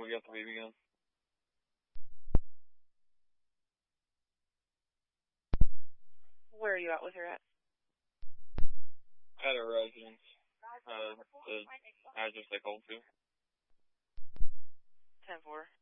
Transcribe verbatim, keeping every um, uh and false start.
we got the B B gun. Where are you at with her at? At a residence. Uh, the address they called to. ten four.